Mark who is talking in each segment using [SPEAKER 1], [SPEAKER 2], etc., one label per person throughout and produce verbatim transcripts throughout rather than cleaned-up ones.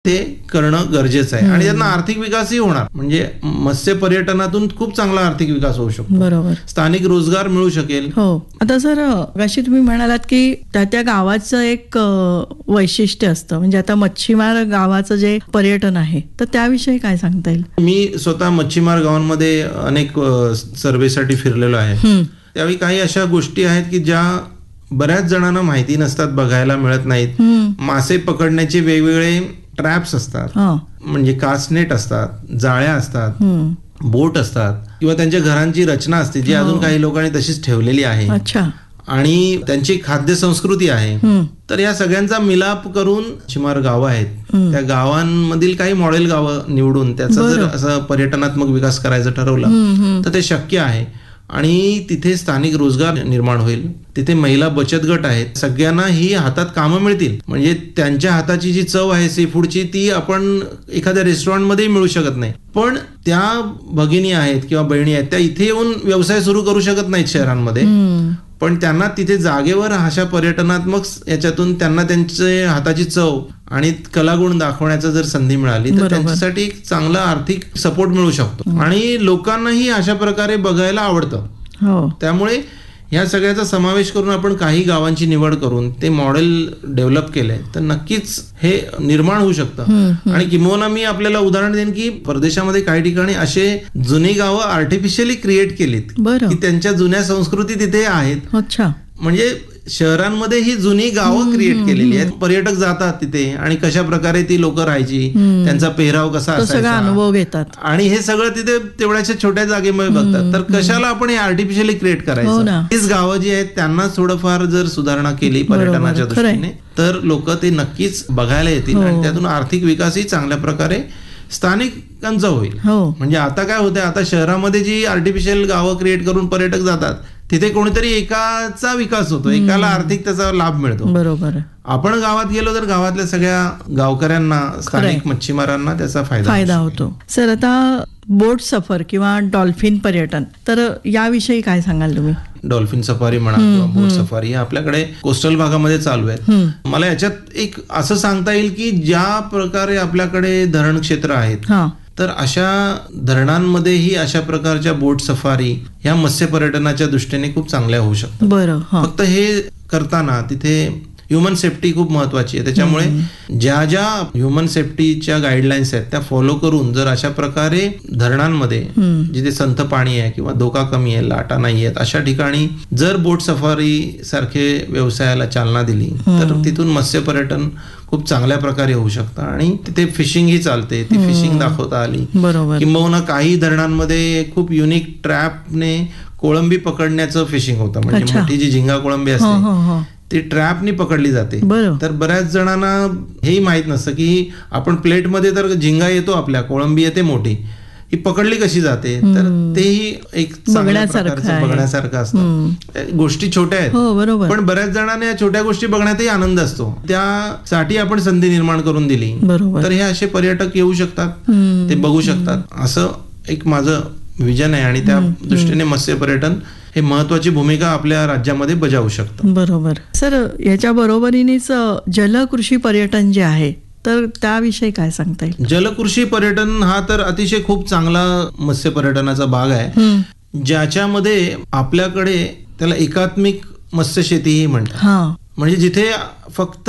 [SPEAKER 1] ते करणं गरजेचं आहे आणि त्यांना आर्थिक विकासही होणार. म्हणजे मत्स्य पर्यटनातून खूप चांगला आर्थिक विकास होऊ शकतो.
[SPEAKER 2] बरोबर.
[SPEAKER 1] स्थानिक रोजगार मिळू शकेल.
[SPEAKER 2] हो. आता सर अशी तुम्ही म्हणालात की त्या त्या गावाचं एक वैशिष्ट्य असतं, म्हणजे आता मच्छीमार गावाचं जे पर्यटन आहे तर त्याविषयी काय सांगता येईल?
[SPEAKER 1] मी स्वतः मच्छीमार गावांमध्ये अनेक सर्वेसाठी फिरलेलो आहे. त्यावेळी काही अशा गोष्टी आहेत की ज्या बऱ्याच जणांना माहिती नसतात, बघायला मिळत नाहीत. मासे पकडण्याचे वेगवेगळे ट्रॅप्स असतात, म्हणजे कास्टनेट असतात, जाळ्या असतात, बोट असतात किंवा त्यांच्या घरांची रचना असते जी अजून काही लोकांनी तशीच ठेवलेली आहे.
[SPEAKER 2] अच्छा.
[SPEAKER 1] आणि त्यांची खाद्य संस्कृती आहे. तर या सगळ्यांचा मिलाप करून मच्छीमार गावं आहेत, त्या गावांमधील काही मॉडेल गावं निवडून त्याचा जर असं पर्यटनात्मक विकास करायचं ठरवलं तर ते शक्य आहे. आणि तिथे स्थानिक रोजगार निर्माण होईल. तिथे महिला बचत गट आहेत, सगळ्यांना ही हातात कामं मिळतील. म्हणजे त्यांच्या हाताची जी चव आहे सी फूडची ती आपण एखाद्या रेस्टॉरंटमध्ये मिळू शकत नाही, पण त्या भगिनी आहेत किंवा बहिणी आहेत त्या इथे येऊन व्यवसाय सुरू करू शकत नाहीत शहरांमध्ये, पण त्यांना तिथे जागेवर अशा पर्यटनात्मक याच्यातून त्यांना त्यांचे हाताची चव आणि कलागुण दाखवण्याचा जर संधी मिळाली तर त्यांच्यासाठी एक चांगला आर्थिक सपोर्ट मिळू शकतो आणि लोकांनाही अशा प्रकारे बघायला आवडतं. त्यामुळे या सगळ्याचा समावेश करून आपण काही गावांची निवड करून ते मॉडेल डेव्हलप केलंय तर नक्कीच हे निर्माण होऊ शकतं. आणि किंबहुना मी आपल्याला उदाहरण देईन की परदेशामध्ये काही ठिकाणी असे जुनी गावं आर्टिफिशियली क्रिएट केलीत की त्यांच्या जुन्या संस्कृती तिथे आहेत.
[SPEAKER 2] अच्छा.
[SPEAKER 1] म्हणजे शहरांमध्ये ही जुनी गावं क्रिएट केलेली आहेत. पर्यटक जातात तिथे आणि कशा प्रकारे ती लोक राहायची, त्यांचा पेहराव कसा असायचा,
[SPEAKER 2] अनुभव घेतात
[SPEAKER 1] आणि हे सगळं तिथे तेवढ्याशा छोट्या जागेमध्ये बघतात. तर कशाला आपण हे आर्टिफिशियली क्रिएट करायचं? हीच गावं जी आहेत त्यांना थोडंफार जर सुधारणा केली पर्यटनाच्या दृष्टीने तर लोक ते नक्कीच बघायला येतील आणि त्यातून आर्थिक विकासही चांगल्या प्रकारे स्थानिकांचा होईल. म्हणजे आता काय होतंय, आता शहरामध्ये जी आर्टिफिशियल गावं क्रिएट करून पर्यटक जातात तिथे कोणीतरी एकाचा विकास होतो, एकाला आर्थिक त्याचा लाभ मिळतो.
[SPEAKER 2] बरोबर.
[SPEAKER 1] आपण गावात गेलो तर गावातल्या सगळ्या गावकऱ्यांना, स्थानिक मच्छीमारांना त्याचा फायदा
[SPEAKER 2] फायदा होतो. सर आता बोट सफर किंवा डॉल्फिन पर्यटन, तर याविषयी काय सांगाल तुम्ही?
[SPEAKER 1] डॉल्फिन सफारी म्हणा किंवा बोट सफारी हे आपल्याकडे कोस्टल भागामध्ये चालू आहेत. मला याच्यात एक असं सांगता येईल की ज्या प्रकारे आपल्याकडे धरण क्षेत्र आहेत तर अशा धरणांमध्येही अशा प्रकारच्या बोट सफारी ह्या मत्स्य पर्यटनाच्या दृष्टीने खूप चांगल्या होऊ शकतात.
[SPEAKER 2] बरं.
[SPEAKER 1] फक्त हे करताना तिथे ह्युमन सेफ्टी खूप महत्वाची आहे. त्याच्यामुळे ज्या ज्या ह्युमन सेफ्टीच्या गाईडलाईन्स आहेत त्या फॉलो करून जर अशा प्रकारे धरणांमध्ये जिथे संथ पाणी आहे किंवा धोका कमी आहे, लाटा नाही आहेत, अशा ठिकाणी जर बोट सफारी सारखे व्यवसायाला चालना दिली तर तिथून मत्स्य पर्यटन खूप चांगल्या प्रकारे होऊ शकतं आणि तिथे फिशिंग ही चालते, ती फिशिंग दाखवता आली. किंबहुना काही धरणांमध्ये खूप युनिक ट्रॅपने कोळंबी पकडण्याचं फिशिंग होतं. म्हणजे मोठी जी झिंगा कोळंबी असते ती ट्रॅपनी पकडली जाते. तर बऱ्याच जणांना हेही माहित नसतं की आपण प्लेटमध्ये तर झिंगा येतो, आपल्या कोळंबी येते मोठी, ही पकडली कशी जाते. तर तेही एक बघण्यासारखं असतं. गोष्टी छोट्या आहेत पण बऱ्याच जणांना या छोट्या गोष्टी बघण्यातही आनंद असतो. त्यासाठी आपण संधी निर्माण करून दिली तर हे असे पर्यटक येऊ शकतात, ते बघू शकतात. असं एक माझं विजन आहे आणि त्या दृष्टीने मत्स्य पर्यटन हे महत्वाची भूमिका आपल्या राज्यामध्ये बजावू शकतं.
[SPEAKER 2] बरोबर. सर याच्या बरोबरीनेच जलकृषी पर्यटन जे आहे तर त्याविषयी काय सांगता येईल?
[SPEAKER 1] जलकृषी पर्यटन हा तर अतिशय खूप चांगला मत्स्य पर्यटनाचा भाग आहे, ज्याच्यामध्ये आपल्याकडे त्याला एकात्मिक मत्स्य शेतीही म्हणतात. म्हणजे जिथे फक्त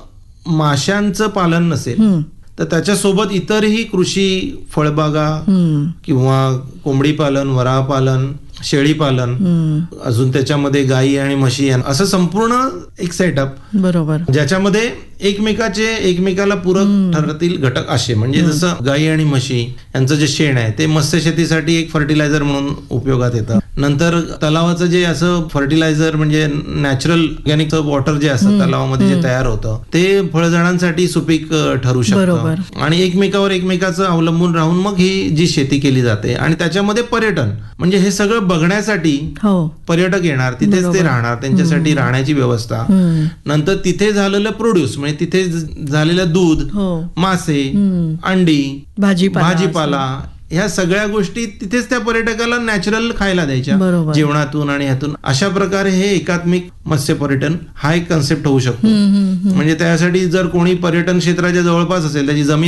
[SPEAKER 1] माशांचं पालन नसेल तर त्याच्यासोबत इतरही कृषी, फळबागा किंवा कोंबडी पालन, वराह पालन, शेळी पालन, अजून त्याच्यामध्ये गायी आणि म्हशी, असं संपूर्ण एक सेटअप.
[SPEAKER 2] बरोबर.
[SPEAKER 1] ज्याच्यामध्ये एकमेकाचे एकमेकाला पूरक ठरतील घटक असे, म्हणजे जसं गायी आणि म्हशी यांचं जे शेण आहे ते मत्स्य शेतीसाठी एक फर्टिलायझर म्हणून उपयोगात येतं. नंतर तलावाचं जे असं फर्टिलायझर म्हणजे नॅचरल ऑर्गॅनिक वॉटर जे असतं तलावामध्ये जे तयार होतं ते फळझाडांसाठी सुपीक ठरू शकतं. आणि एकमेकावर एकमेकाचं अवलंबून राहून मग ही जी शेती केली जाते आणि त्याच्यामध्ये पर्यटन म्हणजे हे सगळं बघण्यासाठी पर्यटक येणार, तिथेच ते राहणार, त्यांच्यासाठी राहण्याची व्यवस्था. नंतर तिथे झालेलं प्रोड्यूस म्हणजे तिथे झालेलं दूध, मासे, अंडी, भाजीपाला ह्या सगळ्या गोष्टी तिथेच त्या पर्यटकाला नॅचरल खायला द्यायच्या जेवणातून आणि ह्यातून. अशा प्रकारे हे एकात्मिक मत्स्य पर्यटन हा एक कन्सेप्ट होऊ शकतो. म्हणजे त्यासाठी जर कोणी पर्यटन क्षेत्राच्या जवळपास असेल, त्याची जमीन